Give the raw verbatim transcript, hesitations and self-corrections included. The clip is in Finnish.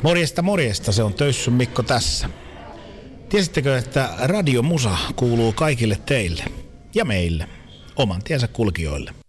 Morjesta, morjesta, se on Töissyn Mikko tässä. Tiesittekö, että radiomusa kuuluu kaikille teille ja meille, oman tiensä kulkijoille?